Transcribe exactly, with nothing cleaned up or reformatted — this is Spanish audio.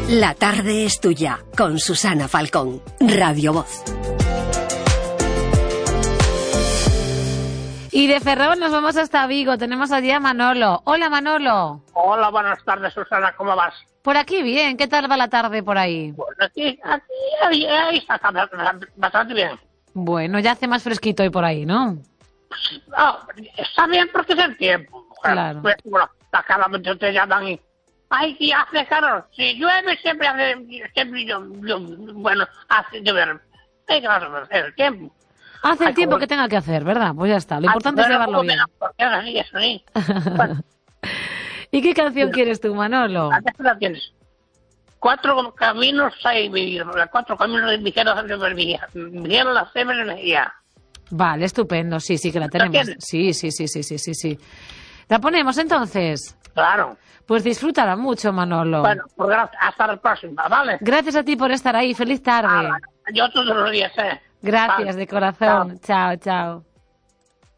La tarde es tuya, con Susana Falcón, Radio Voz. Y de Ferrol nos vamos hasta Vigo. Tenemos allí a Manolo. Hola, Manolo. Hola, buenas tardes, Susana. ¿Cómo vas? Por aquí bien. ¿Qué tal va la tarde por ahí? Bueno, aquí, aquí, ahí, ahí está bastante bien. Bueno, ya hace más fresquito hoy por ahí, ¿no? No, está bien porque es el tiempo. Mujer. Claro. Pues, bueno, cada vez te llaman y... Ay, que hace calor. Si llueve, siempre hace... Siempre yo, yo, bueno, hace llover. Hay que hacer el tiempo. Hace el Ay, tiempo como... que tenga que hacer, ¿verdad? Pues ya está. Lo importante Ay, es llevarlo bien. Porque ahora sí, eso sí. Bueno. ¿Y qué canción Pero, quieres tú, Manolo? ¿a qué la tienes? Cuatro caminos hay vivir. Cuatro caminos de Miguel Miguel la Mejía. Vale, estupendo. Sí, sí que la tenemos. Sí, sí, sí, sí, sí, sí, sí. ¿La ponemos entonces? Claro. Pues disfrútala mucho, Manolo. Bueno, pues gracias. Hasta la próxima, ¿vale? Gracias a ti por estar ahí. Feliz tarde. Ah, yo todos los días, ¿eh? Gracias, vale. de corazón. Chao, chao. chao.